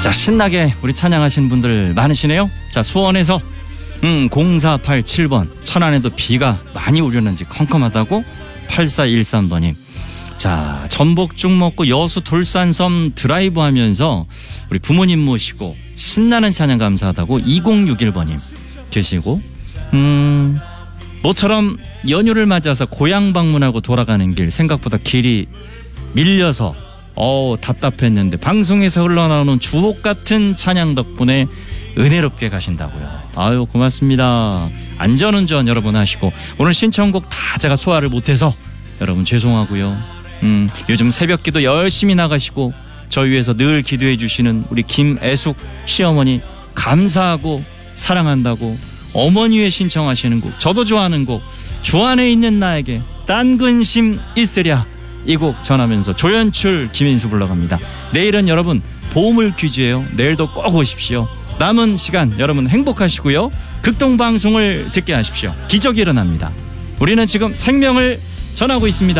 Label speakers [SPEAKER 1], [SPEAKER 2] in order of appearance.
[SPEAKER 1] 자, 신나게 우리 찬양하시는 분들 많으시네요. 자, 수원에서 0487번 천안에도 비가 많이 오려는지 컴컴하다고 8413번님. 자, 전복죽 먹고 여수 돌산섬 드라이브 하면서 우리 부모님 모시고 신나는 찬양 감사하다고 2061번님 계시고, 모처럼 연휴를 맞아서 고향 방문하고 돌아가는 길 생각보다 길이 밀려서 답답했는데 방송에서 흘러나오는 주옥 같은 찬양 덕분에 은혜롭게 가신다고요. 아유, 고맙습니다. 안전운전 여러분 하시고, 오늘 신청곡 다 제가 소화를 못해서 여러분 죄송하고요. 요즘 새벽기도 열심히 나가시고 저희 위해서 늘 기도해 주시는 우리 김애숙 시어머니 감사하고 사랑한다고 어머니의 신청하시는 곡, 저도 좋아하는 곡, 주 안에 있는 나에게 딴 근심 있으랴, 이 곡 전하면서 조연출 김인수 불러갑니다. 내일은 여러분 보물 퀴즈예요. 내일도 꼭 오십시오. 남은 시간 여러분 행복하시고요. 극동방송을 듣게 하십시오. 기적이 일어납니다. 우리는 지금 생명을 전하고 있습니다.